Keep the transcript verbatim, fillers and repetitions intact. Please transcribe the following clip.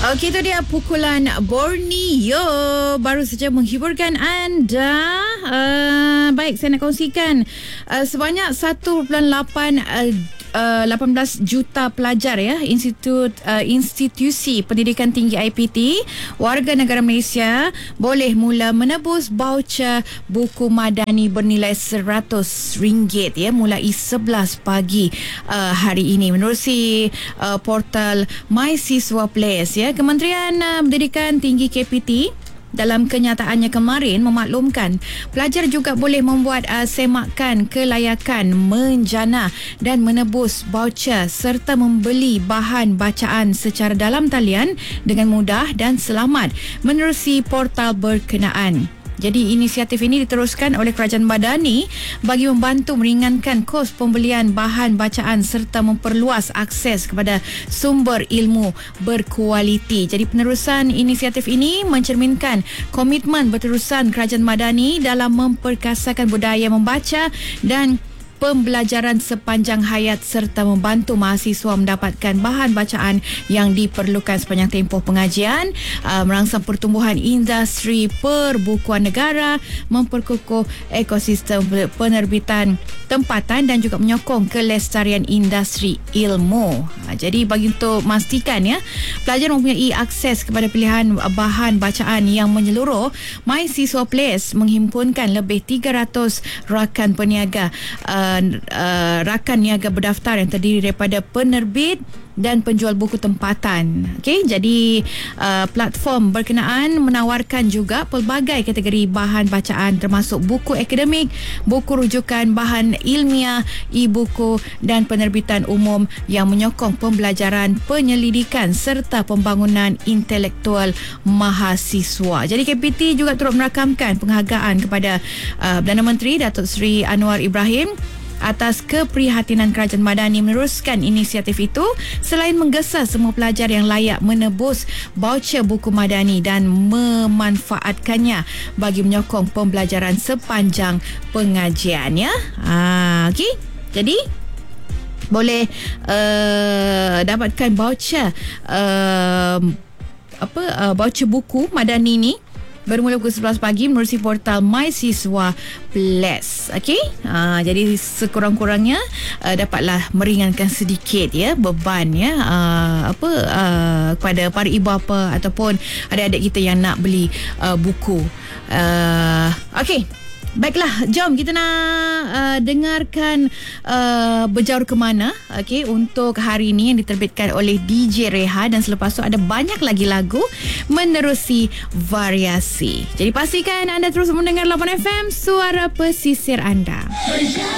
Okey, itu dia pukulan Borneo baru saja menghiburkan anda. Uh, baik, saya nak kongsikan uh, sebanyak satu perpuluhan lapan uh, Uh, lapan belas juta pelajar ya institut uh, institusi pendidikan tinggi I P T warga negara Malaysia boleh mula menebus baucer buku madani bernilai seratus ringgit ya mulai sebelas pagi uh, hari ini menerusi uh, portal MySiswa Place ya. Kementerian uh, Pendidikan Tinggi K P T dalam kenyataannya kemarin memaklumkan pelajar juga boleh membuat uh, semakan kelayakan menjana dan menebus baucer serta membeli bahan bacaan secara dalam talian dengan mudah dan selamat menerusi portal berkenaan. Jadi inisiatif ini diteruskan oleh Kerajaan Madani bagi membantu meringankan kos pembelian bahan bacaan serta memperluas akses kepada sumber ilmu berkualiti. Jadi penerusan inisiatif ini mencerminkan komitmen berterusan Kerajaan Madani dalam memperkasakan budaya membaca dan pembelajaran sepanjang hayat serta membantu mahasiswa mendapatkan bahan bacaan yang diperlukan sepanjang tempoh pengajian, uh, merangsang pertumbuhan industri perbukuan negara, memperkukuh ekosistem penerbitan tempatan dan juga menyokong kelestarian industri ilmu. Uh, jadi bagi untuk memastikan ya pelajar mempunyai akses kepada pilihan bahan bacaan yang menyeluruh, MySiswa Place menghimpunkan lebih tiga ratus rakan peniaga uh, Uh, rakan niaga berdaftar yang terdiri daripada penerbit dan penjual buku tempatan. Okey, jadi uh, platform berkenaan menawarkan juga pelbagai kategori bahan bacaan termasuk buku akademik, buku rujukan, bahan ilmiah, e-buku dan penerbitan umum yang menyokong pembelajaran, penyelidikan serta pembangunan intelektual mahasiswa. Jadi K P T juga turut merakamkan penghargaan kepada uh, Perdana Menteri Datuk Seri Anwar Ibrahim atas keprihatinan Kerajaan Madani meneruskan inisiatif itu selain menggesa semua pelajar yang layak menebus baucer buku madani dan memanfaatkannya bagi menyokong pembelajaran sepanjang pengajian ya. Ah, okey. Jadi boleh uh, dapatkan baucer uh, apa uh, baucer buku madani ni bermula pukul sebelas pagi menerusi portal MySiswa Place. Okey, uh, jadi sekurang-kurangnya uh, dapatlah meringankan sedikit ya beban ya uh, apa uh, kepada para ibu bapa ataupun adik-adik kita yang nak beli uh, buku. Uh, Okey. Baiklah, jom kita nak uh, dengarkan uh, Berjaur ke Mana okay, untuk hari ini yang diterbitkan oleh D J Reha dan selepas tu ada banyak lagi lagu menerusi variasi. Jadi pastikan anda terus mendengar lapan F M, suara pesisir anda.